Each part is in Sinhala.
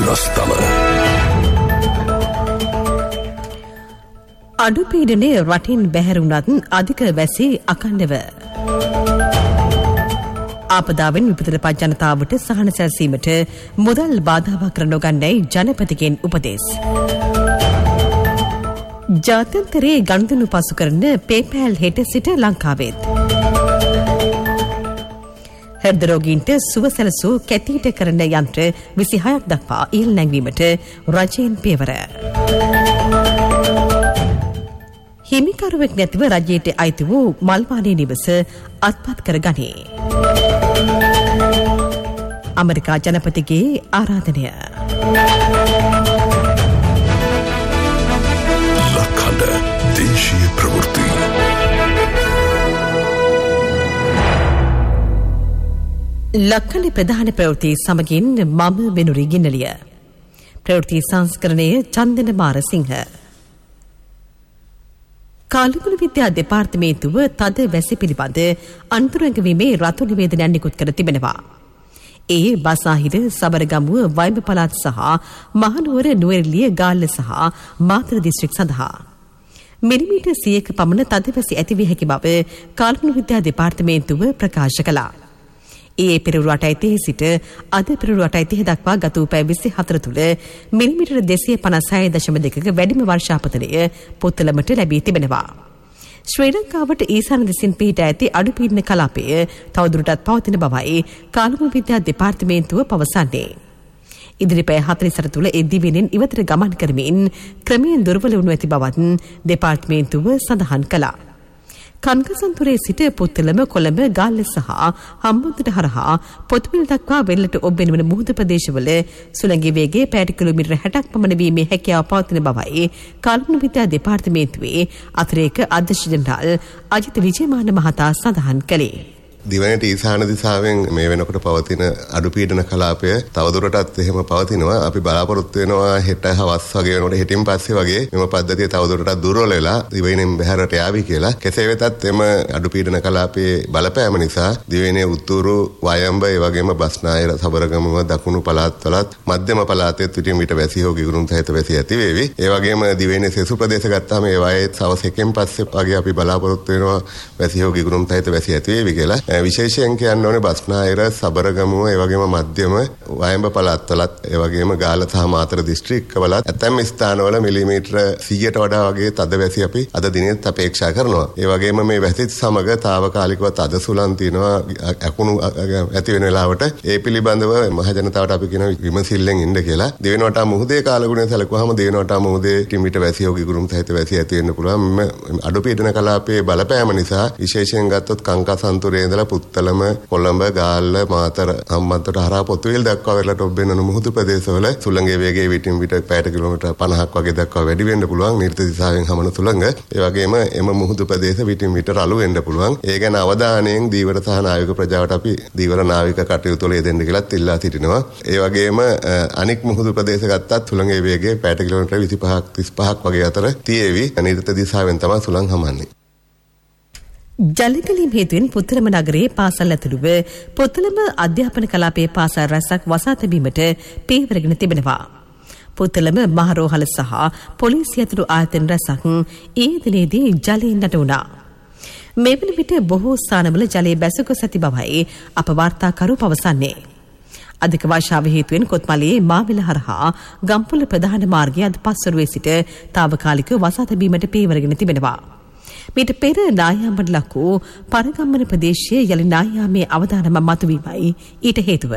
රස්තම අඩුපීඩනය රටින් බැහැරුණත් අධික වැසේ අකණ්ඩව. ආපදාවෙන් විපතට පත් ජනතාවට සහන සැලසීමට මුදල් බාධාවක් කර නොගන්නයි ජනපතිගෙන් උපදෙස්. ජාත්‍යන්තරයේ ගනුදෙනු පසු කරන PayPal හෙට සිට ලංකාවෙත්. හෘද රෝගීන්ට සුව සැලසූ කැතීට කරන යන්ත්‍ර 26ක් දක්වා ඉහළ නැංවීමට රජයෙන් පියවර. හිමිකරුවෙක් නැතිව රජයට අයිති වූ මල්වානේ නිවස අත්පත් කර ගනී. අමරිකා ජනපතිගේ ආරාධනය. ලක්හඬ දේශීය ප්‍රවෘත්ති. ලක්හඬ ප්‍රධාන ප්‍රවෘත්ති සමගින් මම වෙනුරි ගින්නලිය. ප්‍රවෘත්ති සංස්කරණය චන්දන මාරසිංහ. කාලගුණ විද්‍යා දෙපාර්තමේන්තුව තද වැසි පිළිබඳ අන්තරංගවීමේ රතු නිවේදනයක් නිකුත් කර තිබෙනවා. ඒ බසාහිර සබරගමුව වයිඹ පළාත් සහ මහනුවර නුවරඑළිය ගාල්ල සහ මාතර දිස්ත්‍රික් සඳහා මිලිමීටර් 100ක පමණ තද වැසි ඇතිවිය හැකි බව කාලගුණ විද්‍යා දෙපාර්තමේන්තුව ප්‍රකාශ කළා. ඒ පෙරවරු 8:30 සිට අද පෙරවරු 8:30 දක්වා ගත වූ පැය 24 තුළ මිලිමීටර් 256.2ක වැඩිම වර්ෂාපතනය පොත්තලමට ලැබී තිබෙනවා. ශ්‍රී ලංකාවට ඊසාන දෙසින් පිහිටා ඇති අඩුපීඩන කලාපය තවදුරටත් පවතින බවයි කාලගුණ විද්‍යා දෙපාර්තමේන්තුව පවසන්නේ. ඉදිරි පැය 48 තුළ ඒ දිවයිනෙන් ඉවතට ගමන් කරමින් ක්‍රමයෙන් දුර්වල වනු ඇති බවත් දෙපාර්තමේන්තුව සඳහන් කළා. කන්කසන්තුරේ සිට පුත්තලම කොළඹ ගාල්ල සහ හම්බන්තොට හරහා පොතුමිල දක්වා වෙරළට ඔබ්බෙන වන මුහුද ප්‍රදේශවල සුළඟේ වේගය පැයට කිලෝමීටර් 60ක් පමණ වීමේ හැකියාව පවතින බවයි කාලගුණ විද්‍යා දෙපාර්තමේන්තුවේ අතිරේක අධ්‍යක්ෂ ජනරාල් අජිත විජේමාන මහතා සඳහන් කළේ. දිවයිනට ඊසාන දිසාවෙන් මේ වෙනකොට පවතින අඩුපීඩන කලාපය තවදුරටත් එහෙම පවතිනවා. අපි බලාපොරොත්තු වෙනවා හෙට හවස් වගේ වෙනකොට හෙටින් පස්සේ වගේ මෙම පද්ධතිය තවදුරටත් දුර්වල වෙලා දිවයිනෙන් බැහැරට යාවි කියලා. කෙසේ වෙතත් එම අඩුපීඩන කලාපයේ බලපෑම නිසා දිවයිනේ උතුරු වයඹ ඒ වගේම බස්නාහිර සබරගමුව දකුණු පළාත්වලත් මධ්‍යම පළාතේ විටින් විට වැසි හෝ ගිගුරුම් සහිත වැසි ඇති වේවි. ඒ වගේම දිවයිනේ සෙසු ප්‍රදේශ ගත්තාම ඒ වයේ සවස් 1න් පස්සේ වගේ අපි බලාපොරොත්තු වෙනවා වැසි හෝ ගිගුරුම් සහිත වැසි ඇති වේවි කියලා. විශේෂයෙන් කියන්න ඕනේ බස්නාහිර සබරගමුව ඒ වගේම මධ්‍යම වයඹ පළාත්වලත් ඒ වගේම ගාල්ල සහ මාතර දිස්ත්‍රික්කවලත් ඇතැම් ස්ථානවල මිලිමීටර 100ට වඩා වගේ තද වැසි අපි අද දිනෙත් අපේක්ෂා කරනවා. ඒ වගේම මේ වැසිත් සමග తాවකාලිකව තද සුළං තියෙනවා අකුණු ඇති වෙන වෙලාවට ඒ පිළිබඳව මහ ජනතාවට අපි කියන විමසිල්ලෙන් ඉන්න කියලා. දෙවෙනි වටා මුහුදේ කාලගුණය සැලකුවාම දෙවෙනි වටා මුහුදේ කිමිට වැසි හෝ ගිගුරුම් සහිත වැසි ඇති වෙන්න පුළුවන්. අඩුපීඩන කලාපයේ බලපෑම නිසා විශේෂයෙන් ගත්තොත් කංකසන්තුරේ ඉඳලා පුත්තලම කොළඹ ගාල්ල මාතර හම්බන්තොට හරහා පොතුවිල් දක්වා වෙරළට ඔබ්බෙන මුහුදු ප්‍රදේශවල සුළඟේ වේගය විටින් විට පැයට කිලෝමීටර් 50ක් වගේ දක්වා වැඩි වෙන්න පුළුවන්. නිර්ත දිශාවෙන් හමන සුළඟ ඒ වගේම එම මුහුදු ප්‍රදේශ විටින් විට රළු වෙන්න පුළුවන්. ඒ ගැන අවධානයෙන් දීවර සහ නාවික ප්‍රජාවට අපි දීවර නාවික කටයුතු වල යෙදෙන්න කියලාත් ඉල්ලා සිටිනවා. ඒ වගේම අනික් මුහුදු ප්‍රදේශ ගත්තත් සුළඟේ වේගය පැයට කිලෝමීටර් 25ක් 35ක් වගේ අතර තියේවි. නිර්ත දිශාවෙන් තමයි සුළං හමන්නේ. ජලකලීම් හේතුවෙන් පුත්තලම නගරයේ පාසල් ඇතුළුව පුත්තලම අධ්‍යාපන කලාපයේ පාසල් රැසක් වසා තැබීමට පියවරගෙන තිබෙනවා. පුත්තලම මහරෝහල සහ පොලිසිය ඇතුළු ආයතන රැසක් ඊයේ දිනේදී ජලයෙන් නටුණා. මේ වන විට බොහෝ ස්ථානවල ජලය බැසගොස් ඇති බවයි අප වාර්තාකරු පවසන්නේ. අධික වර්ෂාව හේතුවෙන් කොත්මලේ මාවිල හරහා ගම්පොළ ප්‍රධාන මාර්ගය අද පස්වරුවේ සිට తాවකාලිකව වසා තැබීමට පියවරගෙන තිබෙනවා. මීට පෙර නායාමට ලක්වූ පරගම්මන ප්‍රදේශයේ යලි නායාමේ අවදානම මතුවීමයි ඊට හේතුව.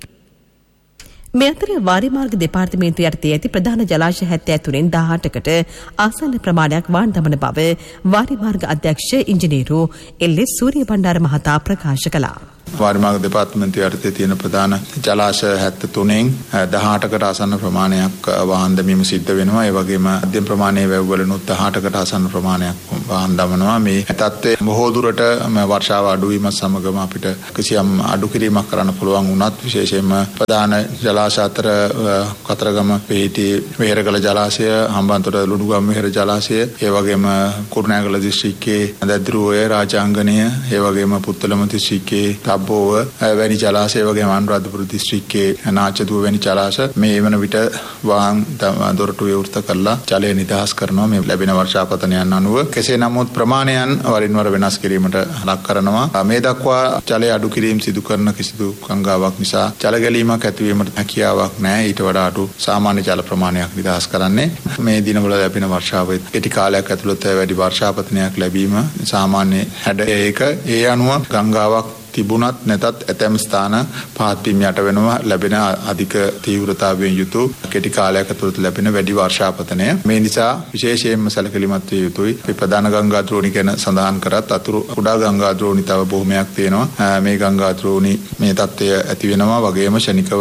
මේ අතර වාරිමාර්ග දෙපාර්තමේන්තුව යටතේ ඇති ප්‍රධාන ජලාශ 73න් 18කට ආසන්න ප්‍රමාණයක් වාන් දමන බව වාරිමාර්ග අධ්‍යක්ෂ ඉංජිනේරු එල්.එස්. සූරියබණ්ඩාර මහතා ප්‍රකාශ කළා. වාරිමාර්ග දෙපාර්තමේන්තුව යටතේ තියෙන ප්‍රධාන ජලාශ 73න් 18කට ආසන්න ප්‍රමාණයක් වාහන දැමීම සිද්ධ වෙනවා. ඒ වගේම මධ්‍යම ප්‍රමාණයේ වැව් වලිනුත් 18කට ආසන්න ප්‍රමාණයක් වාහන දමනවා. මේ තත්ත්වය බොහෝ දුරට වර්ෂාව අඩු වීමත් සමගම අපිට කිසියම් අඩු කිරීමක් කරන්න පුළුවන් වුණත් විශේෂයෙන්ම ප්‍රධාන ජලාශ අතර කතරගම පිහිටි වෙහෙරගල ජලාශය, හම්බන්තොට ලුණුගම වෙහෙර ජලාශය, ඒ වගේම කුරුණෑගල දිස්ත්‍රික්කයේ දැද්රුවය, රාජාංගනය, ඒ වගේම පුත්තලම දිස්ත්‍රික්කයේ තබ්බෝව වැනි ජලාශය, ඒ වගේම අනුරාධපුර දිස්ත්‍රික්කයේ නාචදුව වැනි ජලාශ මේ වන විට වාහන දොරටු විවෘත කරලා ජලය නිදහස් කරනවා මේ ලැබෙන වර්ෂාපතනයන් අනුව. කෙසේ නමුත් ප්‍රමාණයන් වරින් වර වෙනස් කිරීමට ලක් කරනවා. මේ දක්වා ජලය අඩු කිරීම සිදු කරන කිසිදු ගංගාවක් නිසා ජල ගැලීමක් ඇතිවීමට හැකියාවක් නැහැ. ඊට වඩා අඩු සාමාන්‍ය ජල ප්‍රමාණයක් නිදහස් කරන්නේ. මේ දිනවල ලැබෙන වර්ෂාවෙත් කෙටි කාලයක් ඇතුළත වැඩි වර්ෂාපතනයක් ලැබීම සාමාන්‍ය හැඩයක. ඒ අනුව ගංගාවක් තිබුණත් නැතත් ඇතැම් ස්ථාන පහත් වීම යට වෙනවා ලැබෙන අධික තීව්‍රතාවයෙන් යුතු කෙටි කාලයක ඇතුළත ලැබෙන වැඩි වර්ෂාපතනය. මේ නිසා විශේෂයෙන්ම සැලකිලිමත් විය යුතුයි. ප්‍රධාන ගංගා ද්‍රෝණි ගැන සඳහන් කරත් අතුරු කුඩා ගංගා ද්‍රෝණි තව බොහොමයක් තියෙනවා. මේ ගංගා ද්‍රෝණි මේ තත්ත්වය ඇති වෙනවා වගේම ශනිකව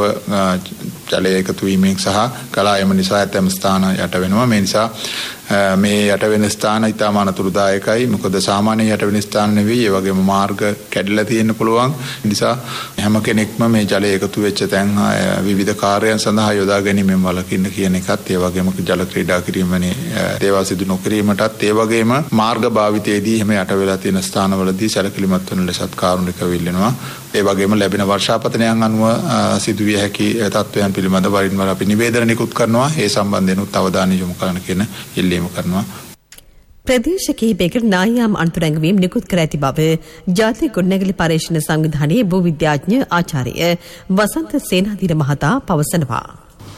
ජලය එකතු වීමෙන් සහ ගලායම නිසා ඇතැම් ස්ථාන යට වෙනවා. මේ නිසා මේ යට වෙන ස්ථාන ඉතාම අනතුරුදායකයි. මොකද සාමාන්‍ය යට වෙන ස්ථාන නෙවෙයි. ඒ වගේම මාර්ග කැඩිලා තියෙන්න පුළුවන්. නිසා හැම කෙනෙක්ම මේ ජලය එකතු වෙච්ච තැන් විවිධ කාර්යයන් සඳහා යොදා ගැනීමෙන් වළකින්න කියන එකත්, ඒ වගේම ජල ක්‍රීඩා කිරීමනේ දේවල් සිදු නොකිරීමටත්, ඒ වගේම මාර්ග භාවිතයේදී හැම යට වෙලා තියෙන ස්ථානවලදී සැලකිලිමත් වන ලෙසත් කාරුණිකව ඉල්ලනවා. ඒ වගේම ලැබෙන වර්ෂාපතනයන් අනුව සිදුවිය හැකි තත්ත්වයන් පිළිබඳව වරින් වර අපි නිවේදන නිකුත් කරනවා. ඒ සම්බන්ධයෙන් උත් අවධානය යොමු කරන්න කියන ඉල්ලීම කරනවා. ප්‍රදේශ කිහිපයකට නායාම් අන්තරැංගවීම් නිකුත් කර ඇති බව ජාතික ගොඩනැගිලි පර්යේෂණ සංවිධානයේ භූ විද්‍යාඥ ආචාර්ය වසන්ත සේනාධීර මහතා පවසනවා.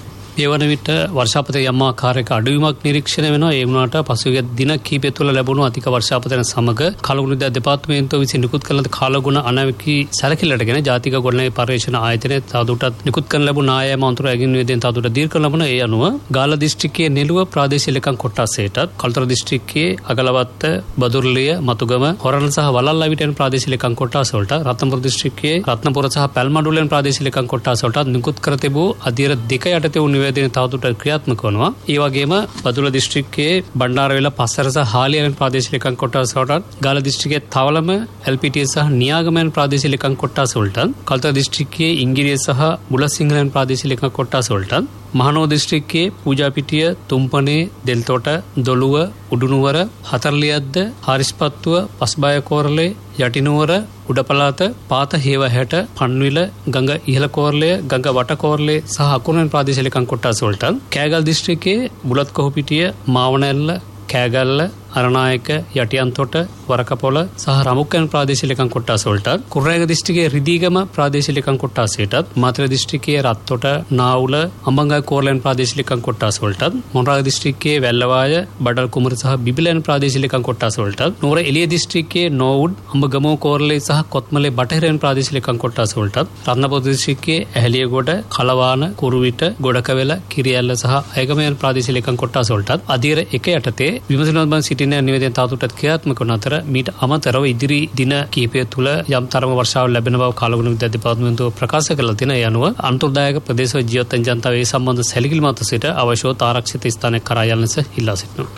ඒ වන විට වර්ෂාපතය යම් ආකාරයක අඩුවීමක් නිරීක්ෂණය වෙනවා. ඒ වුණාට පසුගිය දින කිහිපය තුළ ලැබුණු අධික වර්ෂාපතන සමග කලගුණ දෙපාර්තමේන්තුව විසින් නිකුත් කළ කාලගුණ අනාවැකි සැලකිල්ලටගෙන ජාතික ගොඩනැගිලි පර්යේෂණ ආයතනයේ තවදුරටත් නිකුත් කරන ලැබුණු නායම අන්තරැංගින් නිවේදනය තවදුරටත් දීර්ඝ කරන ලබන ඒ අනුව ගාල්ල දිස්ත්‍රික්කයේ නෙළුව ප්‍රාදේශීය ලේකම් කොට්ටාසයටත්, කළුතර දිස්ත්‍රික්කයේ අගලවත්ත, බදුරලිය, මතුගම, හොරණ සහ වලල්ලා විටෙන් ප්‍රාදේශීය ලේකම් කොට්ටාස වලට, රත්නපුර දිස්ත්‍රික්කයේ රත්නපුර සහ පැල්මඩුල්ලෙන් ප්‍රාදේශීය ලේකම් කොට්ටාස වලට නිකුත් කර තිබූ අධීර 2 යටතේ වූ නිවේදනය තවදුරටත් ක්‍රියාත්මක වනවා. ඒ වගේම බදුල්ල දිස්ත්‍රික්කයේ බණ්ඩාරවෙල, පස්සර සහ හාලියන් ප්‍රාදේශීය ලේකම් කොට්ටාස වලට, ගාල්ල දිස්ත්‍රික්කයේ තවලම, LPTS සහ නියාගමෙන් ප්‍රාදේශීය ලේකම් කොට්ටාස වලට, කළුතර දිස්ත්‍රික්කයේ ඉංගිරිය සහ බුලසිංහලෙන් ප්‍රාදේශීය ලේකම් කොට්ටාස වලට, මහනෝ දිස්ත්‍රික්කයේ පූජාපිටිය, තුම්පනේ, දෙල්තොට, දොළුව, උඩුනුවර, හතරලියද්ද, හාරිස්පත්තුව, පස්බය කෝරළේ, යටිනුවර, උඩපළාත, පාත හේවහැට, පන්විල, ගඟ ඉහළ කෝරළය, ගඟ වට කෝරළේ සහ අකුරුවෙන් ප්‍රාදේශීය ලේකම් කොට්ටාස වලට, කෑගල් දිස්ත්‍රික්කයේ බුලත් කොහොපිටිය, මාවනැල්ල, කෑගල්ල, අරනායක, යටියන්තොට, වරකපොළ සහ රමුක්කන් ප්‍රාදේශීය ලේකම් කොට්ටාස වලට, කුර්රෑග දිස්ත්‍රික්කයේ රිදීගම ප්‍රාදේශීය ලේකම් කොට්ටාසයටත්, මාතර දිස්ත්‍රික්කයේ රත්තොට, නාවුල, අඹංගයි කෝරළෙන් ප්‍රාදේශීය ලේකම් කොට්ටාස වලටත්, මොණරාග දිස්ත්‍රික්කයේ වැල්ලවාය, බඩල් කුමර සහ බිබිලන් ප්‍රාදේශීය ලේකම් කොට්ටාස වලටත්, නුවර එළිය දිස්ත්‍රික්කයේ නෝවුඩ්, අඹගමෝ කෝරළේ සහ කොත්මලේ බටහිරෙන් ප්‍රාදේශීය ලේකම් කොට්ටාස වලටත්, රත්නපුර දිස්ත්‍රික්කයේ ඇහැලියගොඩ, කලවාන, කුරුවිට, ගොඩකවැල, කිරියැල්ල සහ අයගමයන් ප්‍රාදේශීය ලේකම් කොට්ටාස වලටත් අධීර 1 යටතේ විමසනවත් බන් සිටින නිවේදනය තවදුරටත් ක්‍රියාත්මක වන අතර මීට අමතරව ඉදිරි දින කිහිපය තුළ යම් තරම වර්ෂාව ලැබෙන බව කාලගුණ විද්‍යා දෙපාර්තමේන්තුව ප්‍රකාශ කරලා තියෙන. ඒ අනුව අන්තර්දායක ප්‍රදේශවල ජීවත් වන ජනතාව ඒ සම්බන්ධ සැලකිලිමත් සිට අවශ්‍යව ආරක්ෂිත ස්ථානයක් කරා යන්න ලෙස ඉල්ලා සිටිනවා.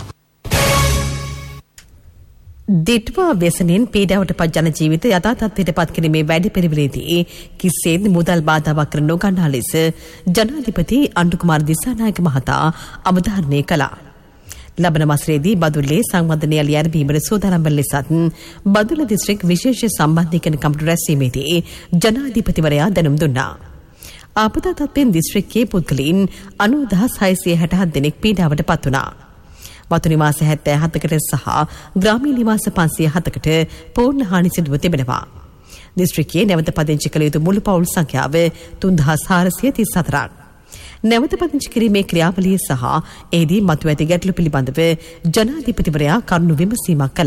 දිට්වා ව්‍යසනයෙන් පීඩාවට පත් ජන ජීවිත යථා තත්ත්වයට පත් කිරීමේ වැඩපිළිවෙලේදී කිසිසේත් මුදල් බාධාවක් කර නොගන්නා ලෙස ජනාධිපති අනුකුමාර දිසානායක මහතා අවධාරණය කළා. ලබන මාසයේදී බදුල්ලේ සංවර්ධනය ලියැරඹීමට සූදානම් වන ලෙසත් බදුල්ල දිස්ත්‍රික් විශේෂ සම්බන්ධීකරණ කමිටු රැස්වීමේදී ජනාධිපතිවරයා දැනුම් දුන්නා. ආපදා තත්ත්වයෙන් දිස්ත්‍රික්කයේ පුද්ගලයන් 90667 දෙනෙක් පීඩාවට පත් වුණා. වතු නිවාස 77කට සහ ග්‍රාමීය නිවාස 507කට පූර්ණ හානි සිදුව තිබෙනවා. දිස්ත්‍රික්කයේ නැවත පදිංචි කළ යුතු මුළු පවුල් සංඛ්‍යාව 3434ක්. නැවත පදිංචි කිරීමේ ක්‍රියාවලිය සහ එහිදී මතුව ඇති ගැටලු පිළිබඳව ජනාධිපතිවරයා කරුණු විමසීමක් කළා.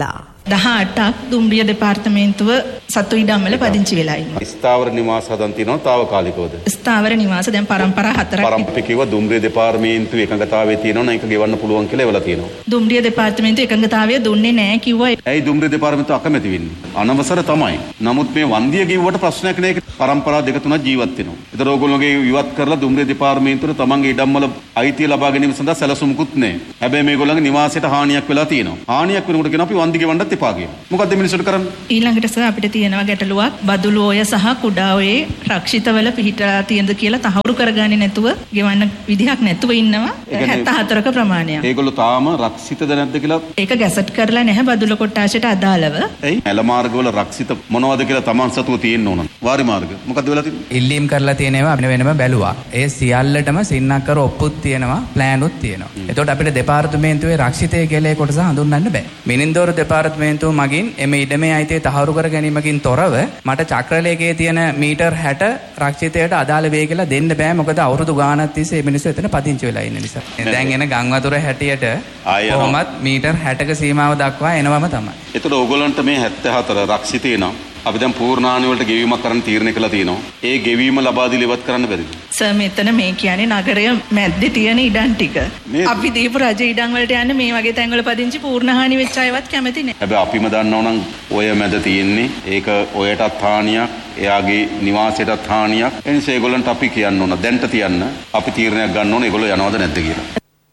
18ක් දුම්රිය දෙපාර්තමේන්තුව සතු ඉඩම්වල පදිංචි වෙලා ඉන්නවා. ස්ථාවර නිවාස හදන් තියෙනවා తాවකාලිකවද? ස්ථාවර නිවාස දැන් පරම්පරා 4ක්. පරම්පරාවේ කිව්වා දුම්රිය දෙපාර්තමේන්තුව එකඟතාවයේ තියෙනවා නම් ඒක ගෙවන්න පුළුවන් කියලා එවලා තියෙනවා. දුම්රිය දෙපාර්තමේන්තුව එකඟතාවය දුන්නේ නැහැ කිව්වා. ඇයි දුම්රිය දෙපාර්තමේන්තුව අකමැති වෙන්නේ? අනවසර තමයි. නමුත් මේ වන්දිය කිව්වට ප්‍රශ්නයක් නෑ. ඒක පරම්පරා දෙක තුනක් ජීවත් වෙනවා. ඒතර ඕගොල්ලෝගේ ඉවත් කරලා දුම්රිය දෙපාර්තමේන්තුවට තමන්ගේ ඉඩම්වල අයිතිය ලබා ගැනීම සඳහා සැලසුම්කුත් නෑ. හැබැයි මේගොල්ලන්ගේ නිවාසයට හානියක් වෙලා තියෙනවා. හානියක් වෙනකොට කියන අපි වන්දි ගෙවන්නත් එපා කියනවා. මොකද්ද මිනිස්සුන්ට කරන්නේ? ඊළඟට සර් අපිට තියෙනවා ගැටලුවක් බදුළු ඔය සහ කුඩා ඔයේ රක්ෂිතවල පිහිටලා තියෙනද කියලා තහවුරු කරගන්නේ නැතුව ගෙවන්න විදිහක් නැතුව ඉන්නවා 74ක ප්‍රමාණයක්. ඒගොල්ලෝ තාම රක්ෂිතද නැද්ද කියලා ඒක ගැසට් කරලා නැහැ බදුළු කොට්ටාශයට අදාළව. එයි ඇල මාර්ගවල රක්ෂිත මොනවද කියලා තමන් සතුව තියෙන්න ඕන. වාරි මාර්ග මොකද්ද වෙලා තියෙන්නේ? ඉල්ලීම් කරලා තියෙනවා වෙනම බැලුවා. ඒ සියල්ලටම සින්නක්කර ඔප්පුත් තියෙනවා ප්ලෑනුත් තියෙනවා. එතකොට අපිට දෙපාර්තමේන්තුවේ රක්ෂිතය කියලා කොටස හඳුන්වන්න බෑ. මිනින්දෝර දෙපාර්තමේන්තුව මගින් එමෙ ඉඩමේ අයිතිය තහවුරු කර ගැනීමකින් තොරව මට චක්‍රලේඛයේ තියෙන මීටර් 60 රක්ෂිතයට අදාළ වේ කියලා දෙන්න බෑ. මොකද අවුරුදු ගාණක් තිස්සේ මේ මිනිස්සු එතන පදිංචි වෙලා ඉන්න නිසා. දැන් එන ගම් වතුර හැටියට කොහොමත් මීටර් 60ක සීමාව දක්වා එනවම තමයි. ඒතර ඕගොල්ලන්ට මේ 74 රක්ෂිතේ නම් අපි දැන් පූර්ණාණි වලට ගෙවීමක් කරන්න තීරණය කළා තියෙනවා. ඒ ගෙවීම ලබා දීලා ඉවත් කරන්න බැරිද? සර් මෙතන මේ කියන්නේ නගරය මැද්දේ තියෙන ඉඩම් ටික. අපි දීපු රජ ඉඩම් වලට යන්නේ මේ වගේ තැන්වල පදිංචි පූර්ණහානි වෙච්ච අයවත් කැමති නැහැ. හැබැයි අපිම දන්නව නම් ඔය මැද තියෙන්නේ ඒක ඔයටත් හානියක් එයාගේ නිවාසයටත් හානියක්. ඒ නිසා ඒගොල්ලන්ට අපි කියන්න ඕන දැන්ට තියන්න අපි තීරණයක් ගන්න ඕන ඒගොල්ලෝ යනවද නැද්ද කියලා.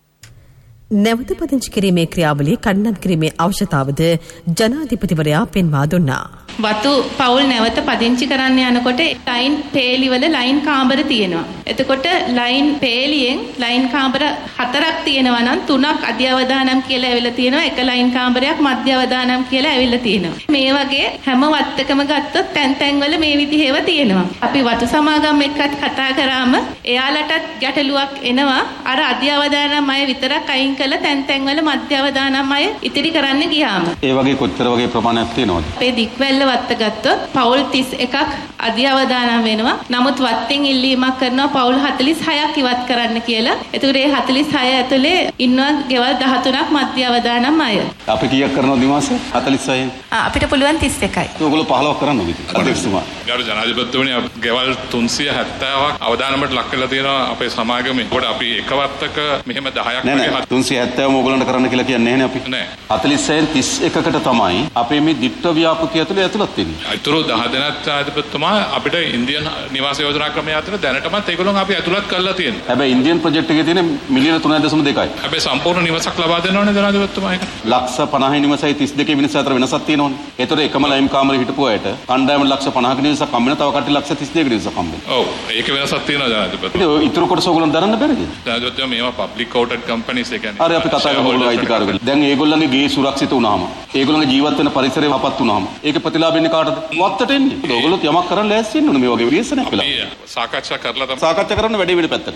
නැවත පදිංචි කිරීමේ ක්‍රියාවලිය කඩිනම් කිරීමේ අවශ්‍යතාවද ජනාධිපතිවරයා පෙන්වා දුන්නා. වතු පවුල් නැවත පදිංචි කරන්න යනකොට ලයින් පේලිවල ලයින් කාමර තියෙනවා. එතකොට ලයින් පේලියෙන් ලයින් කාමර 4ක් තියෙනවා නම් 3ක් අධ්‍ය අවදානම් කියලා ඇවිල්ලා තියෙනවා. එක ලයින් කාමරයක් මධ්‍ය අවදානම් කියලා ඇවිල්ලා තියෙනවා. මේ වගේ හැම වත්තකම ගත්තොත් තැන් වල මේ විදිහේව තියෙනවා. අපි වතු සමාගම් එක්කත් කතා කරාම එයාලටත් ගැටලුවක් එනවා. අර අධ්‍ය අවදානම් අය විතරක් අයින් කළා තැන් වල මධ්‍ය අවදානම් අය ඉතිරි කරන්න ගියාම. ඒ වගේ කොච්චර වගේ ප්‍රමාණයක් තියෙනවද? අපේ දික්වැල්ල වත්ත ගත්තොත් පවුල් 31ක් අධ්‍ය අවදානම් වෙනවා. නමුත් වත්තෙන් ඉල්ලීමක් කරනවා පවුල් 46ක් ඉවත් කරන්න කියලා. ඒතකොට මේ 46 ඇතුලේ ඉන්නවා ගෙවල් 13ක් මධ්‍ය අවදානම් අය. අපි කීයක් කරනවද නිවාස? 46න්. අපිට පුළුවන් 31යි. ඒගොල්ලෝ 15ක් කරන්න ඕනේ. අධ්‍යක්ෂතුමා. ගරු ජනාධිපතිතුමනි ගෙවල් 370ක් අවදානමට ලක් කරලා තියෙනවා අපේ සමාගමේ. ඒකට අපි එක වත්තක මෙහෙම 10ක් වගේ 370ම ඕගොල්ලන්ට කරන්න කියලා කියන්නේ නැහැ නේ අපි. නෑ. 46න් 31කට තමයි අපේ මේ දිට්ඨ ව්‍යාපෘතිය ඇතුලේ ඇතුළත් වෙන්නේ. අතුරු 10 දෙනාත් ජනාධිපතිතුමා අපිට ඉන්දියන් නිවාස යෝජනා ක්‍රමය අතර දැනටමත් ඒගොල්ලෝ අපි ඇතුළත් කරලා තියෙනවා. හැබැයි ඉන්දියන් ප්‍රොජෙක්ට් එකේ තියෙන මිලියන 3.2යි. හැබැයි සම්පූර්ණ නිවසක් ලබා දෙනවනේ ජනාධිපතිතුමා ඒක. ලක්ෂ 50 නිවසයි 32 වෙනස අතර වෙනසක් තියෙනවනේ. ඒතර එකම ලයිම් කාමරේ හිටපු අයට කණ්ඩායම ලක්ෂ 50ක නිවසක් හම්බ වෙනවා. තව කට්ටිය ලක්ෂ 32ක නිවසක් හම්බ වෙනවා. ඔව් ඒක වෙනසක් තියෙනවා ජනාධිපතිතුමා. ඒක ඉතුරු කොටස ඕගොල්ලෝ දරන්න බැරිද? ජනාධිපතිතුමා මේවා පබ්ලික් කවුටඩ් කම්පැනිස් ඒ කියන්නේ. හරි අපි කතා කරමු අයිතිකාරකම්. දැන් ඒගොල්ලන්ගේ ගේ සුරක්ෂිත වුණාම ඒගොල්ලන්ගේ ජීවත් වෙන පරිසරය වපත් වුණාම ඒක ප්‍රතිලාභ වෙන්නේ කාටද? වත්තට එන්නේ. ඒගොල්ලෝ යමක් කරන්න ලෑස්ති වෙන්න ඕනේ මේ වගේ විශ්සනයක් වෙලා. සාකච්ඡා කරලා තමයි සාකච්ඡා කරන්න වැඩේ වෙන පැත්තට.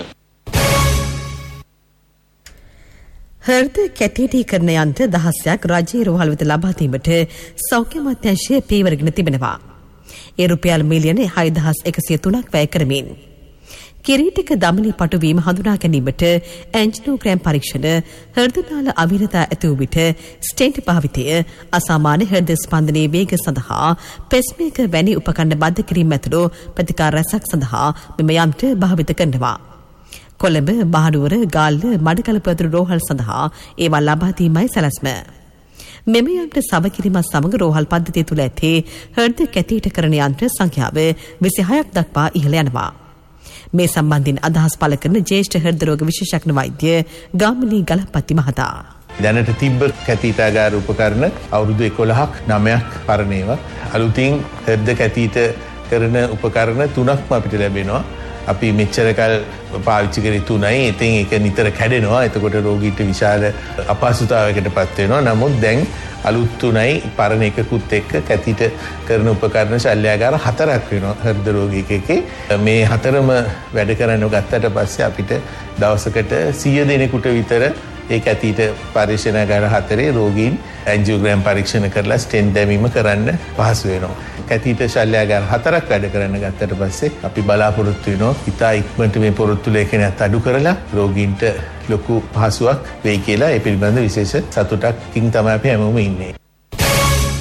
හෘද කැටීටීකරණ යන්ත්‍ර දහස්යක් රජයේ රෝහල් වෙත ලබා දීමට සෞඛ්‍ය අමාත්‍යාංශය පියවරගෙන තිබෙනවා. ඒ රුපියල් මිලියන 6103ක් වැය කරමින් කිරීටක දමනී පටුවීම හඳුනා ගැනීමට ඇන්ජිනෝග්‍රෑම් පරීක්ෂණ හෘදනාල අවිරතා ඇති වූ විට ස්ටෙන්ට් භාවිතය අසාමාන්‍ය හෘද ස්පන්දනයේ වේග සඳහා පෙස්මේකර් වැනි උපකරණ බද්ධ කිරීම ඇතුළු ප්‍රතිකාර රැසක් සඳහා මෙම යන්ත්‍ර භාවිත කරනවා. කොළඹ, මහනුවර, ගාල්ල, මඩකලපු ඇතුළු රෝහල් සඳහා ඒවා ලබා දීමයි සැලැස්ම. මෙම යන්ත්‍ර සමකිරීමත් සමග රෝහල් පද්ධතිය තුළ ඇති හෘද කැටීටකරණ යන්ත්‍ර සංඛ්‍යාව 26ක් දක්වා ඉහළ යනවා. මේ සම්බන්ධයෙන් අදහස් පළ කරන ජ්‍යෙෂ්ඨ හෘද රෝග විශේෂඥ වෛද්‍ය ගාමිණී ගලපති මහතා. දැනට තිබ්බ කැතීටාගාර උපකරණ අවුරුදු 11ක් 9ක් පරණ ඒවා. අලුතින් හෘද කැතීට කරන උපකරණ 3ක්ම අපිට ලැබෙනවා. අපි මෙච්චර කල් පාවිච්චි කරේ 3යි. ඉතින් ඒක නිතර කැඩෙනවා. එතකොට රෝගීට විශාල අපහසුතාවයකට පත් වෙනවා. නමුත් දැන් අලුත් 3යි පරණ එකකුත් එක්ක කැතීට කරන උපකරණ ශල්‍යාගාර 4ක් වෙනවා හෘද රෝගියෙකුගේ. මේ 4ම වැඩ කරන්න ගත්තට පස්සේ අපිට දවසකට 100 දෙනෙකුට විතර ඒ කැතීට පරීක්ෂණාගාර 4 රෝගීන් ඇන්ජියෝග්‍රෑම් පරීක්ෂණ කරලා ස්ටෙන්ට් දැමීම කරන්න පහසු වෙනවා. කැතීට ශල්‍යාගාර 4ක් වැඩ කරන්න ගත්තට පස්සේ අපි බලාපොරොත්තු වෙනවා ඉතා ඉක්මනට මේ පොරොත්තු ලේඛනයත් අඩු කරලා රෝගීන්ට ලොකු පහසුවක් වෙයි කියලා ඒ පිළිබඳ විශේෂ සතුටකින් තමයි අපි හැමෝම ඉන්නේ.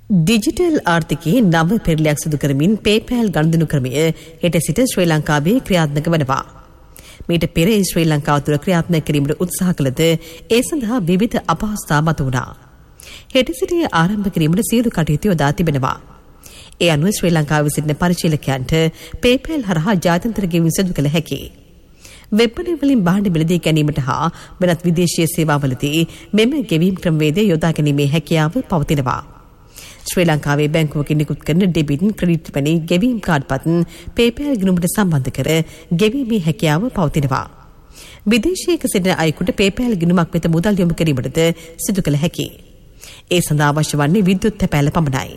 ඩිජිටල් ආර්ථිකයේ නව පෙරලියක් සිදු කරමින් PayPal ගනුදෙනු ක්‍රමය හෙට සිට ශ්‍රී ලංකාවේ ක්‍රියාත්මක වනවා. මීට පෙර ශ්‍රී ලංකාව තුළ ක්‍රියාත්මක කිරීමට උත්සාහ කළද ඒ සඳහා විවිධ අපහසුතා මතුවුණා. හෙට සිට ආරම්භ කිරීමට සියලු කටයුතු යොදා තිබෙනවා. ඒ අනුව ශ්‍රී ලංකාවේ සිටින පරිශීලකයන්ට PayPal හරහා ජාත්‍යන්තර ගෙවීම් සිදු කළ හැකියි. වෙබ්බඩේ වලින් භාණ්ඩ මිලදී ගැනීමට හා වෙනත් විදේශීය සේවාවලදී මෙම ගෙවීම් ක්‍රමවේදය යොදා ගැනීමේ හැකියාව පවතිනවා. ශ්‍රී ලංකාවේ බැංකුවකින් නිකුත් කරන ඩෙබිට් ක්‍රෙඩිට් වැනි ගෙවීම් කාඩ්පත් PayPal ගිණුමට සම්බන්ධ කර ගෙවීමේ හැකියාව පවතිනවා. විදේශයක සිටින අයෙකුට PayPal ගිණුමක් වෙත මුදල් යොමු කිරීමටද සිදු කළ හැකියි. ඒ සඳහා අවශ්‍ය වන්නේ විද්‍යුත් තැපෑල පමණයි.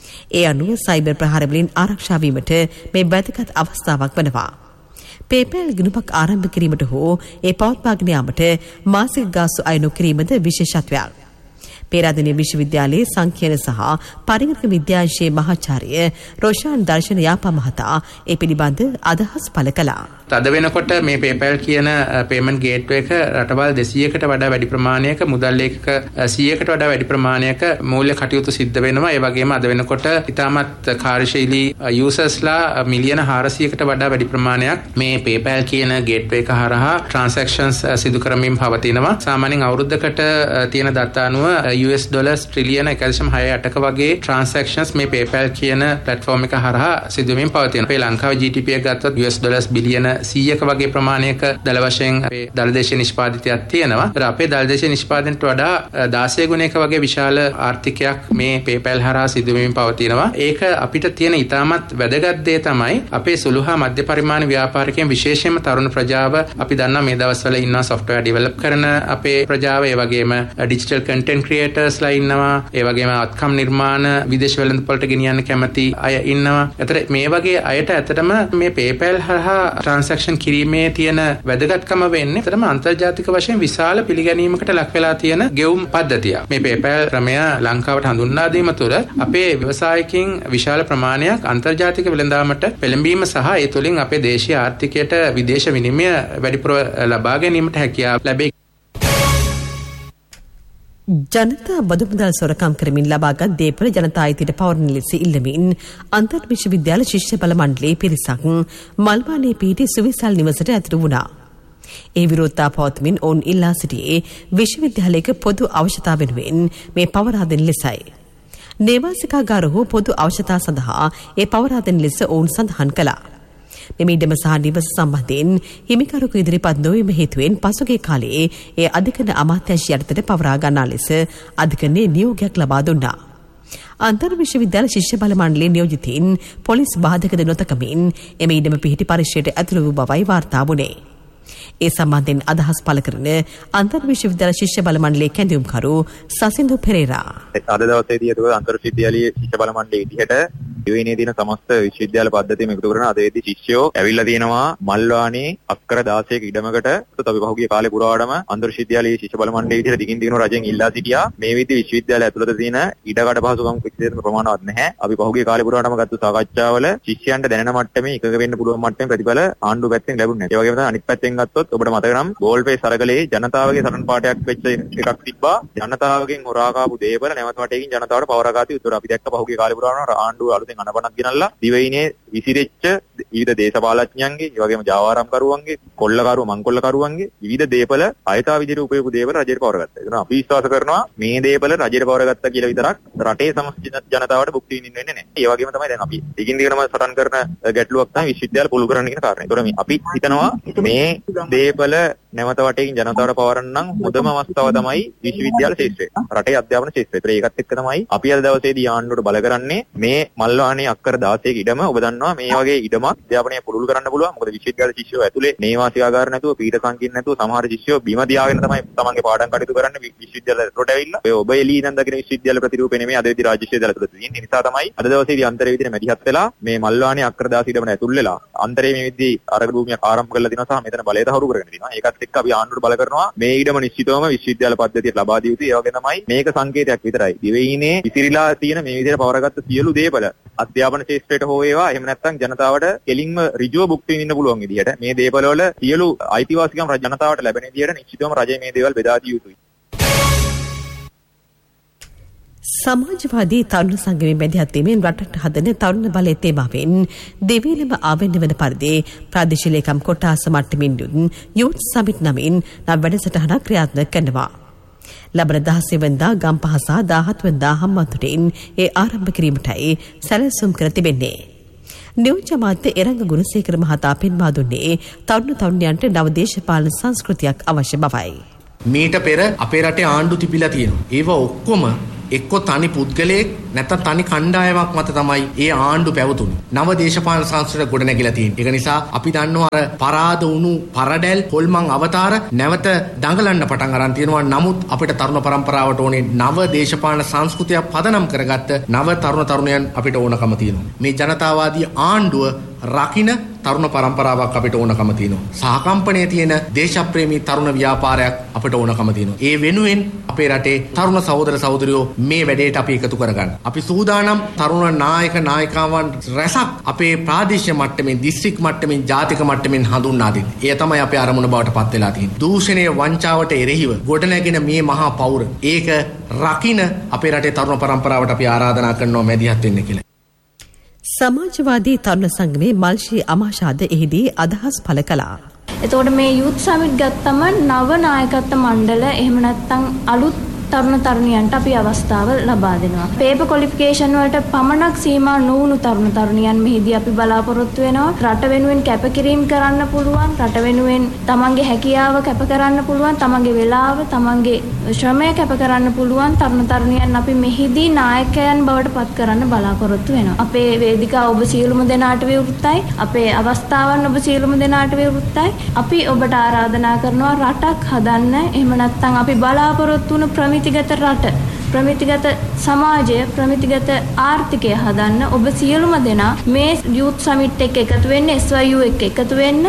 ඒ අනුව සයිබර් ප්‍රහාර වලින් ආරක්ෂා වීමට මේ වැදගත් අවස්ථාවක් වෙනවා. PayPal ගිණුමක් ආරම්භ කිරීමට හෝ ඒ පවත්වාගෙන යාමට මාසික ගාස්තු අය නොකිරීමද විශේෂත්වයක්. පේරාදෙණිය විශ්වවිද්‍යාලයේ සංඛ්‍යාන සහ පරිගණක විද්‍යාංශයේ මහාචාර්ය රොෂාන් දර්ශන යාපා මහතා ඒ පිළිබඳ අදහස් පළ කළා. තද වෙනකොට මේ PayPal කියන පේමන්ට් ගේට්වේ එක රටවල් 200කට වඩා වැඩි ප්‍රමාණයක මුදල් ලේඛක 100කට වඩා වැඩි ප්‍රමාණයක මූල්‍ය කටයුතු සිද්ධ වෙනවා. ඒ වගේම අද වෙනකොට ඉතාමත් කාර්යශීලී යූසර්ස්ලා මිලියන 400කට වඩා වැඩි ප්‍රමාණයක් මේ PayPal කියන ගේට්වේ එක හරහා ට්‍රාන්සැක්ෂන්ස් සිදු කරමින් පවතිනවා. සාමාන්‍යයෙන් අවුරුද්දකට තියෙන දත්ත අනුව US ඩොලර්ස් ට්‍රිලියන 1.68ක වගේ ට්‍රාන්සැක්ෂන්ස් මේ PayPal කියන ප්ලැට්ෆෝම් එක හරහා සිදු වෙමින් පවතිනවා. අපේ ලංකාවේ GDP එක ගත්තොත් US ඩොලර්ස් බිලියන 100ක වගේ ප්‍රමාණයක දල වශයෙන් අපේ දළදේශීය නිෂ්පාදිතයක් තියෙනවා. ඒත් අපේ දළදේශීය නිෂ්පාදනයට වඩා 16 ගුණයක වගේ විශාල ආර්ථිකයක් මේ PayPal හරහා සිදු වෙමින් පවතිනවා. ඒක අපිට තියෙන ඉතාමත් වැදගත් දේ තමයි අපේ සුළු හා මධ්‍ය පරිමාණ ව්‍යාපාරිකයන් විශේෂයෙන්ම තරුණ ප්‍රජාව අපි දන්නා මේ දවස්වල ඉන්නවා software develop කරන අපේ ප්‍රජාව, ඒ වගේම digital content ක්‍රියේටර්ස්ලා ඉන්නවා, ඒ වගේම අත්කම් නිර්මාණ විදේශ වෙළඳපොළට ගෙනියන්න කැමති අය ඉන්නවා. ඒතර මේ වගේ අයට ඇත්තටම මේ PayPal හරහා ට්‍රාන්සැක්ෂන් කිරීමේ තියෙන වැදගත්කම වෙන්නේ ඇත්තටම අන්තර්ජාතික වශයෙන් විශාල පිළිගැනීමකට ලක් වෙලා තියෙන ගෙවුම් පද්ධතියක්. මේ PayPal ක්‍රමය ලංකාවට හඳුන්වා දීම තුළ අපේ ව්‍යවසායකින් විශාල ප්‍රමාණයක් අන්තර්ජාතික වෙළඳාමට පෙළඹීම සහ ඒ තුළින් අපේ දේශීය ආර්ථිකයට විදේශ විනිමය වැඩිපුර ලබා ගැනීමට හැකියාව ලැබේ. ජනතා බදු මුදල් සොරකම් කරමින් ලබාගත් දේපල ජනතා අයිතියට පවරන ලෙස ඉල්ලමින් අන්තර් විශ්වවිද්‍යාල ශිෂ්‍ය බල මණ්ඩලයේ පිරිසක් මල්වානේ පිහිටි සුවිසල් නිවසට ඇතුළු වුණා. ඒ විරෝධතා පවත්මින් ඔවුන් ඉල්ලා සිටියේ විශ්වවිද්‍යාලයක පොදු අවශ්‍යතා වෙනුවෙන් මේ පවරා දෙන ලෙසයි. නේවාසිකාගාර හෝ පොදු අවශ්‍යතා සඳහා ඒ පවරා දෙන ලෙස ඔවුන් සඳහන් කළා. මෙම ඉඩම සහ නිවස සම්බන්ධයෙන් හිමිකරුකු ඉදිරිපත් නොවීම හේතුවෙන් පසුගිය කාලයේ ඒ අධිකරණ අමාත්‍යාංශ යටතට පවරා ගන්නා ලෙස අධිකරණයේ නියෝගයක් ලබා දුන්නා. අන්තර් විශ්වවිද්‍යාල ශිෂ්‍ය බල මණ්ඩලයේ නියෝජිතින් පොලිස් බාධකද නොතකමින් එම ඉඩම පිහිටි පරිශ්‍රයට ඇතුළු වූ බවයි වාර්තා වුණේ. ඒ සම්බන්ධයෙන් අදහස් පළ කරන අන්තර් විශ්වවිද්‍යාල ශිෂ්‍ය බල මණ්ඩලයේ කැඳවුම්කරු සසින්දු පෙරේරා අද දවසේදී අද අන්තර් විශ්වවිද්‍යාලීය ශිෂ්‍ය බල මණ්ඩලයේ ඉදිහට යුනියනේ තියෙන සමස්ත විශ්වවිද්‍යාල පද්ධතියම එකතු කරන අද වේදී ශිෂ්‍යයෝ ඇවිල්ලා තියෙනවා මල්වානේ අක්කර 16ක ඉඩමකට. අපි පහුගිය කාලේ පුරාවටම අන්තර් විශ්වවිද්‍යාලීය ශිෂ්‍ය බල මණ්ඩලයේ ඉදිහට දිගින් දිගටම රජෙන් ඉල්ලා සිටියා. මේ විදිහේ විශ්වවිද්‍යාල ඇතුළත තියෙන ඉඩකඩ පහසුකම් කිසිසේත්ම ප්‍රමාණවත් නැහැ. අපි පහුගිය කාලේ පුරාවටම ගත්ත සාකච්ඡාවල ශිෂ්‍යයන්ට දැනෙන මට්ටමේ එකක වෙන්න පුළුවන් මට්ටමේ ප්‍රතිඵල ආණ්ඩුව පැත්තෙන් ලැබුණේ නැහැ. ඒ වගේම තමයි අනිත් පැත්තෙන් ගත්තොත් ඔබට මතක නම් ගෝල්පේ සරගලේ ජනතාවගේ සටන් පාඨයක් වෙච්ච එකක් තිබ්බා. ජනතාවගෙන් හොරා කාපු දේවල් නැවත වටේකින් ජනතාවට පවරාගාති උත්තර අපි දැක්ක පහුගිය කාලේ පුරාවටම ආණ්ඩුව අලුතෙන් අනපනක් ගෙනල්ලා දිවයිනේ විසිරෙච්ච විවිධ දේශපාලඥයන්ගේ, ඒ වගේම ජාවාරම්කරුවන්ගේ, කොල්ලකරුව මංකොල්ලකරුවන්ගේ විවිධ දේපල අයථා විදිහට උපයපු දේපල රජයට පවරගත්තා. ඒක අපි විශ්වාස කරනවා මේ දේපල රජයට පවරගත්තා කියලා විතරක් රටේ සමස්ත ජනතාවට භුක්ති විඳින්න වෙන්නේ නැහැ. ඒ වගේම තමයි දැන් අපි දිගින් දිගටම සටන් කරන ගැටලුවක් තමයි විශ්වවිද්‍යාල පොළු කරන්න කියන කාරණේ. ඒතකොට අපි හිතනවා මේ දේපල නැවත වටේකින් ජනතාවට පවරන්න නම් හොඳම අවස්ථාව තමයි විශ්වවිද්‍යාල ශාස්ත්‍රය. රටේ අධ්‍යාපන ශාස්ත්‍රය. ඒකත් එක්ක තමයි අපි අද දවසේදී ආණ්ඩුවට බල කරන්නේ මේ මල්වානේ අක්කර 16ක ඉඩම. ඔබ දන්නවා මේ වගේ ඉඩමක් අධ්‍යාපනය පුළුල් කරන්න පුළුවන්. මොකද විශ්වවිද්‍යාල ශිෂ්‍යයෝ ඇතුලේ නේවාසිකාගාර නැතුව පීඨ සංකීර්ණ නැතුව සමහර ශිෂ්‍යයෝ බිම තියාගෙන තමයි තමන්ගේ පාඩම් කටයුතු කරන්නේ විශ්වවිද්‍යාලයට ඇවිල්ලා. ඔය ඔබ එළී ඉඳන් දකින විශ්වවිද්‍යාල ප්‍රතිරූපේ නෙමෙයි අද විදි රාජ්‍ය විශ්වවිද්‍යාල තුළ තියෙන්නේ. ඒ නිසා තමයි අද දවසේදී අන්තරේ විදිහට මැදිහත් වෙලා මේ මල්වානේ අක්කර 16 ඉඩමට ඇතුල් වෙලා අන්තරේ මේ විදිහේ අරග භූමියක් ආරම්භ කරලා දිනවා සහ මෙතන බලය තහවුරු කරගෙන දිනවා. ඒකත් එක්ක අපි ආණ්ඩුවට බල කරනවා මේ ඉඩම නිශ්චිතවම විශ්වවිද්‍යාල පද්ධතියට ලබා දිය යුතුයි. ඒ වගේ තමයි මේක සංකේතයක් විතරයි. දිවයිනේ විසිරීලා තියෙන මේ විදිහට පවරගත්ත සියලු දේපල අධ්‍යාපන ශාස්ත්‍රයට හෝ ඒවා එහෙම නැත්නම් ජනතාවට කෙලින්ම ඍජුව භුක්ති විඳින්න පුළුවන් විදිහට මේ දේපල වල සියලු අයිතිවාසිකම් ජනතාවට ලැබෙන විදිහට නිශ්චිතවම රජය මේ දේවල් බෙදා දිය යුතුයි. සමාජවාදී තරුණ සංගමයේ මැදිහත් වීමෙන් රටට හදන තරුණ බලයේ තේමාවෙන් දෙවේලම ආවෙන්න වන පරිදි ප්‍රාදේශීය ලේකම් කොට්ටාස මට්ටමින් යූත් සමිට් නමින් නම් වැඩසටහනක් ක්‍රියාත්මක කරනවා. ලබන 16 වෙනිදා ගම්පහ සහ 17 වෙනිදා හම්බන්තොටින් ඒ ආරම්භ කිරීමටයි සැලසුම් කර තිබෙන්නේ. නියෝජ්‍ය අමාත්‍ය එරංග ගුණසේකර මහතා පෙන්වා දුන්නේ තරුණ තරුණියන්ට නව දේශපාලන සංස්කෘතියක් අවශ්‍ය බවයි. මීට පෙර අපේ රටේ ආණ්ඩු තිබිලා තියෙනවා. ඒවා ඔක්කොම එක්ක තනි පුද්ගලයෙක් නැත්නම් තනි කණ්ඩායමක් මත තමයි ඒ ආණ්ඩු පැවතුනේ. නව දේශපාලන සංස්කෘතිය ගොඩ නැගිලා තියෙනවා. ඒක නිසා අපි දන්නවා අර පරාද වුණු පරඩැල් හොල්මන් අවතාර නැවත දඟලන්න පටන් අරන් තියෙනවා. නමුත් අපිට තරුණ පරම්පරාවට ඕනේ නව දේශපාලන සංස්කෘතිය පදනම් කරගත්ත නව තරුණ තරුණයන් අපිට ඕනකම තියෙනවා. මේ ජනතාවාදී ආණ්ඩුව රකින්න තරුණ පරම්පරාවක් අපිට ඕනකම තියෙනවා. සහකම්පනයේ තියෙන දේශප්‍රේමී තරුණ ව්‍යාපාරයක් අපිට ඕනකම තියෙනවා. ඒ වෙනුවෙන් අපේ රටේ තරුණ සහෝදර සහෝදරියෝ මේ වැඩේට අපි එකතු කරගන්න. අපි සූදානම් තරුණ නායක නායිකාවන් රැසක් අපේ ප්‍රාදේශීය මට්ටමින්, දිස්ත්‍රික් මට්ටමින්, ජාතික මට්ටමින් හඳුන්වා දෙන්න. ඒ තමයි අපේ අරමුණ බවට පත් වෙලා තියෙන්නේ. දූෂණය වංචාවට එරෙහිව ගොඩනැගෙන මේ මහා පෞර ඒක රකින්න අපේ රටේ තරුණ පරම්පරාවට අපි ආරාධනා කරනවා මැදිහත් වෙන්න කියලා. සමාජවාදී තරුණ සංගමේ මල්ෂී අමාෂාද එහිදී අදහස් පළ කළා. එතකොට මේ යූත් සමිට් ගත්තම නව නායකත්ව මණ්ඩල එහෙම නැත්නම් අලුත් තරුණ තරුණියන්ට අපි අවස්ථාව ලබා දෙනවා. පේපර් ක්වොලිෆිකේෂන් වලට පමණක් සීමා නොවුණු තරුණ තරුණියන් මෙහිදී අපි බලාපොරොත්තු වෙනවා. රට වෙනුවෙන් කැපකිරීම කරන්න පුළුවන්, රට වෙනුවෙන් තමන්ගේ හැකියාව කැප කරන්න පුළුවන්, තමන්ගේ වෙලාව, තමන්ගේ ශ්‍රමය කැප කරන්න පුළුවන් තරුණ තරුණියන් අපි මෙහිදී නායකයන් බවට පත් කරන්න බලාපොරොත්තු වෙනවා. අපේ වේදිකාව ඔබ සියලුම දෙනාට විවෘතයි. අපේ අවස්ථාවන් ඔබ සියලුම දෙනාට විවෘතයි. අපි ඔබට ආරාධනා කරනවා රටක් හදන්න. එහෙම නැත්නම් අපි බලාපොරොත්තු වුණු ප්‍රමිතිගත රට, ප්‍රමිතිගත සමාජය, ප්‍රමිතිගත ආර්ථිකය හදන්න ඔබ සියලුම දෙනා මේ යූත් සමිට් එක එකතු වෙන්න, SYU එක එකතු වෙන්න.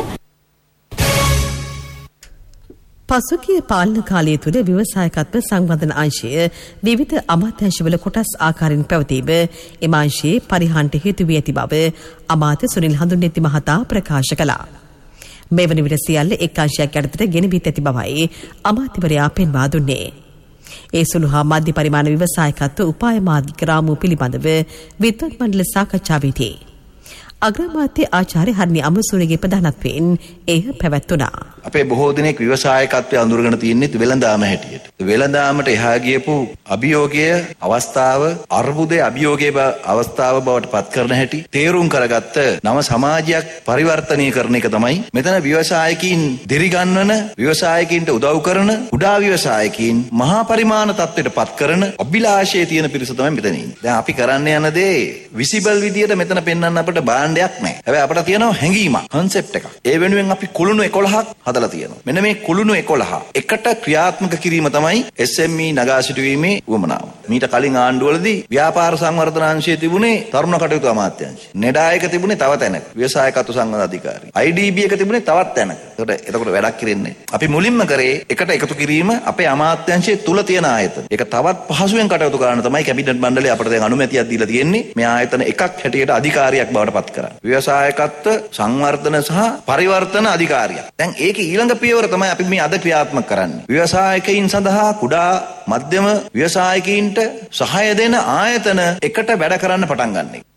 පසුගිය පාලන කාලය තුළ ව්‍යවසායකත්ව සංවර්ධන අංශය විවිධ අමාත්‍යාංශවල කොටස් ආකාරයෙන් පැවතීම එම අංශයේ පරිහානියට හේතු වී ඇති බව අමාත්‍ය සුනිල් හඳුන්නේති මහතා ප්‍රකාශ කළා. මෙවැනි විට සියල්ල එක් අංශයක් යටතට ගෙන බිත් ඇති බවයි අමාත්‍යවරයා පෙන්වා දුන්නේ. ඒ සුළු හා මධ්‍ය පරිමාණ ව්‍යවසායකත්ව උපාය මාර්ගික රාමුව පිළිබඳව විද්වත් මණ්ඩල සාකච්ඡාවේදී අග්‍රාමාත්‍ය ආචාර්ය හර්නි අමරසූරියගේ ප්‍රධානත්වයෙන් එය පැවැත්වුණා. අපේ බොහෝ දෙනෙක් ව්‍යවසායකත්වයේ අඳුරගෙන තියෙන්නේ වෙළඳාම හැටියට. වෙළඳාමට එහා ගියපු අභියෝගය අවස්ථාව අර්බුදයේ අභියෝගයේ අවස්ථාව බවට පත් කරන හැටි තේරුම් කරගත්ත නව සමාජයක් පරිවර්තනය කරන එක තමයි මෙතන ව්‍යවසායකින් දිරිගන්වන, ව්‍යවසායකින්ට උදව් කරන, කුඩා ව්‍යවසායකින් මහා පරිමාණ තත්ත්වයට පත් කරන අභිලාෂයේ තියෙන පිරිස තමයි මෙතන ඉන්නේ. දැන් අපි කරන්න යන දේ විසිබල් විදියට මෙතන පෙන්වන්න අපිට බාණ්ඩයක් නැහැ. හැබැයි අපිට තියෙනවා හැඟීමක්, කන්සෙප්ට් එකක්. ඒ වෙනුවෙන් අපි කුළුණු 11ක් හදලා තියෙනවා. මෙන්න මේ කුළුණු 11 එකට ක්‍රියාත්මක කිරීම තමයි SME නගා සිටුවීමේ උවමනාව. මීට කලින් ආණ්ඩුවලදී ව්‍යාපාර සංවර්ධන අංශයේ තිබුණේ තරුණ කටයුතු අමාත්‍යාංශය. නෙඩායක තිබුණේ තව තැනක. ව්‍යවසායකත්ව සංවර්ධන අධිකාරිය. IDB එක තිබුණේ තවත් තැනක. එතකොට වැඩක් කරන්නේ. අපි මුලින්ම කරේ එකට එකතු කිරීම අපේ අමාත්‍යාංශයේ තුල තියෙන ආයතන. ඒක තවත් පහසුවෙන් කටයුතු කරන්න තමයි කැබිනට් මණ්ඩලය අපිට දැන් අනුමැතියක් දීලා තියෙන්නේ. මේ ආයතන එකක් හැටියට අධිකාරියක් බවට පත් කරන්න. ව්‍යවසායකත්ව සංවර්ධන සහ පරිවර්තන අධිකාරියක්. දැන් ඒකේ ඊළඟ පියවර තමයි අපි මේ අද ක්‍රියාත්මක කරන්නේ. ව්‍යවසායකයින් සඳහා කුඩා මධ්‍යම ව්‍යවසායකයින්ට සහාය දෙන ආයතන එකට වැඩ කරන්න පටන් ගන්න එක.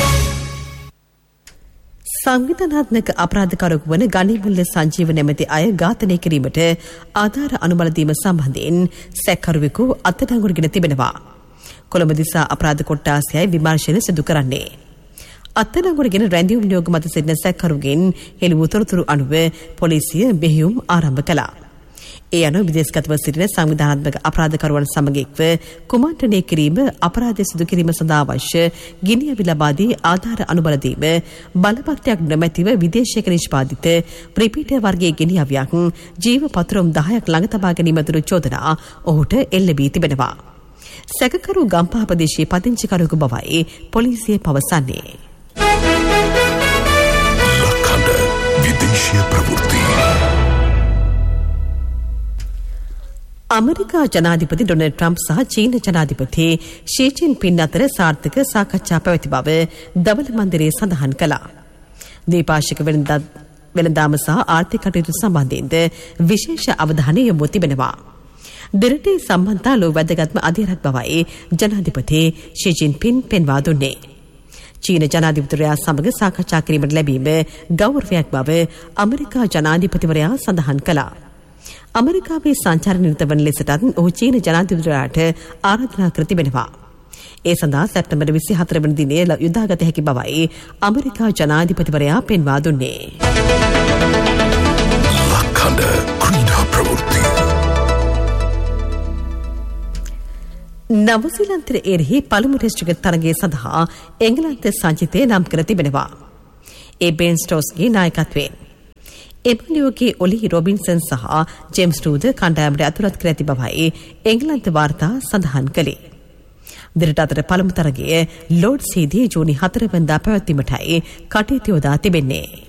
සංවිධානාත්මක අපරාධකරුවෙකු වන ගනිමුල්ල සංජීව නැමැති අය ඝාතනය කිරීමට ආධාර අනුබල දීම සම්බන්ධයෙන් සැකකරුවෙකු අත්අඩංගුවටගෙන තිබෙනවා. කොළඹ දිසා අපරාධ කොට්ටාසයයි විමර්ශන සිදු කරන්නේ. අත්අඩංගුවටගෙන රැඳියුම් නියෝග මත සිටින සැකකරුගෙන් හෙළි වූ තොරතුරු අනුව පොලිසිය මෙහෙයුම් ආරම්භ කළා. ඒ අනුව විදේශගතව සිටින සංවිධානාත්මක අපරාධකරුවන් සමග එක්ව කුමන්ත්‍රණය කිරීම, අපරාධ සිදු කිරීම සඳහා අවශ්‍ය ගිනියවි ලබා දී ආධාර අනුබල දීම, බලපත්‍රයක් නොමැතිව විදේශයක නිෂ්පාදිත රිපීටර් වර්ගයේ ගිනියවියක් ජීව පත්‍රම් 10ක් ළඟ තබා ගැනීම තුරු චෝදනා ඔහුට එල්ල වී තිබෙනවා. සැකකරු ගම්පහ ප්‍රදේශයේ පදිංචිකරුවෙකු බවයි පොලිසිය පවසන්නේ. ලක්හඬ විදේශීය ප්‍රවෘත්ති. අමරිකා ජනාධිපති ඩොනල්ඩ් ට්‍රම්ප් සහ චීන ජනාධිපති ෂී ජින්පින් අතර සාර්ථක සාකච්ඡා පැවති බව දවල් මන්දිරයේ සඳහන් කළා. ද්විපාක්ෂික වෙළඳාම සහ ආර්ථික කටයුතු සම්බන්ධයෙන්ද විශේෂ අවධානය යොමු තිබෙනවා. දෙරටේ සම්බන්ධතා ලෝ වැදගත්ම අධීරක් බවයි ජනාධිපති ෂී ජින්පින් පෙන්වා දුන්නේ. චීන ජනාධිපතිවරයා සමග සාකච්ඡා කිරීමට ලැබීම ගෞරවයක් බව ඇමරිකා ජනාධිපතිවරයා සඳහන් කළා. ඇමරිකාවේ සංචාරණ නිරත වන ලෙසටත් ඔහු චීන ජනාධිපතිවරයාට ආරාධනා කර තිබෙනවා. ඒ සඳහා සැප්තැම්බර් 24 වන දිනේ යොදාගත හැකි බවයි ඇමරිකා ජනාධිපතිවරයා පෙන්වා දුන්නේ. ලක්හඬ ක්‍රීඩා ප්‍රවෘත්ති. නවසීලන්තයේ එරෙහි පළමු ටෙස්ට් ක්‍රිකට් තරගය සඳහා එංගලන්ත සංචිතය නම් කර තිබෙනවා. ඒ බෙන් ස්ටෝක්ස්ගේ නායකත්වයෙන්. එබලියෝගේ ඔලි රොබින්සන් සහ ජේම්ස් ටූද කණ්ඩායමට ඇතුළත් කර ඇති බවයි එංගලන්ත වාර්තා සඳහන් කළේ. දෙරට අතර පළමු තරගය ලෝඩ්ස්හිදී ජූනි 4 වෙනිදා පැවැත්වීමටයි කටයුතු යොදා තිබෙන්නේ.